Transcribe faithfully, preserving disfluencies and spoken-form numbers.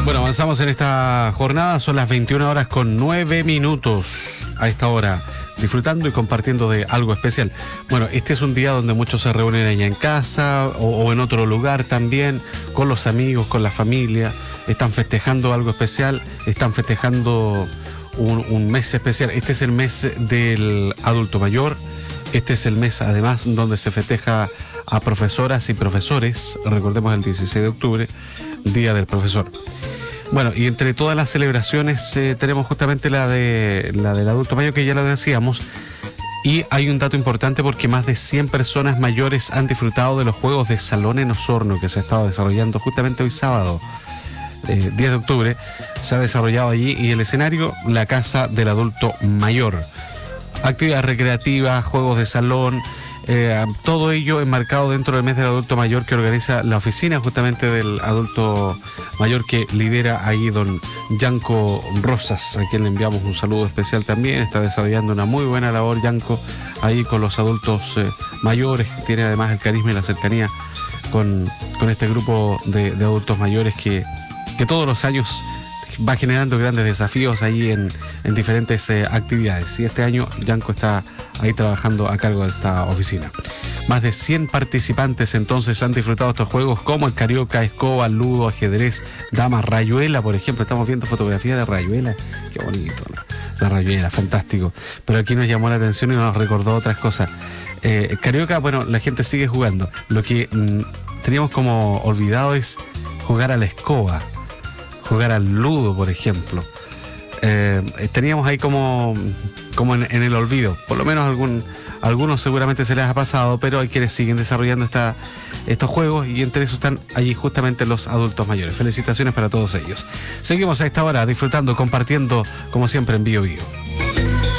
Bueno, avanzamos en esta jornada, son las veintiuna horas con nueve minutos a esta hora, disfrutando y compartiendo de algo especial. Bueno, este es un día donde muchos se reúnen allá en casa o, o en otro lugar también, con los amigos, con la familia, están festejando algo especial, están festejando un, un mes especial. Este es el mes del adulto mayor, este es el mes además donde se festeja a profesoras y profesores, recordemos el dieciséis de octubre, Día del Profesor. Bueno, y entre todas las celebraciones eh, tenemos justamente la de la del adulto mayor, que ya lo decíamos, y hay un dato importante porque más de cien personas mayores han disfrutado de los juegos de salón en Osorno, que se ha estado desarrollando justamente hoy sábado, eh, diez de octubre, se ha desarrollado allí, y el escenario, la Casa del Adulto Mayor. Actividades recreativas, juegos de salón, eh, todo ello enmarcado dentro del mes del adulto mayor que organiza la oficina justamente del adulto mayor que lidera ahí don Yanko Rosas, a quien le enviamos un saludo especial también. Está desarrollando una muy buena labor Yanko ahí con los adultos eh, mayores, tiene además el carisma y la cercanía con, con este grupo de, de adultos mayores que, que todos los años va generando grandes desafíos ahí en, en diferentes eh, actividades. Y este año Yanko está ahí trabajando a cargo de esta oficina. Más de cien participantes entonces han disfrutado estos juegos como el carioca, escoba, ludo, ajedrez, damas, rayuela, por ejemplo. Estamos viendo fotografías de rayuela. Qué bonito, ¿no? La rayuela, fantástico. Pero aquí nos llamó la atención y nos recordó otras cosas. Eh, carioca, bueno, la gente sigue jugando. Lo que mmm, teníamos como olvidado es jugar a la escoba, jugar al ludo, por ejemplo. Eh, teníamos ahí como, como en, en el olvido, por lo menos algún, algunos seguramente se les ha pasado, pero hay quienes siguen desarrollando esta, estos juegos, y entre eso están allí justamente los adultos mayores. Felicitaciones para todos ellos. Seguimos a esta hora disfrutando, compartiendo como siempre en Bio Bio.